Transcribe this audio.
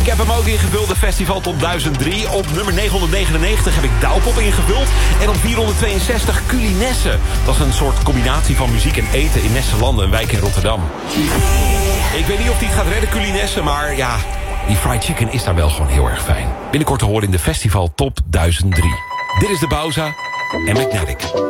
Ik heb hem ook ingevuld, de Festival Top 1003. Op nummer 999 heb ik Douwpop ingevuld. En op 462 Culinesse. Dat is een soort combinatie van muziek en eten in Nesselanden, een wijk in Rotterdam. Ik weet niet of die het gaat redden, Culinesse, maar ja, die fried chicken is daar wel gewoon heel erg fijn. Binnenkort te horen in de Festival Top 1003. Dit is de Bauza en Magnetic.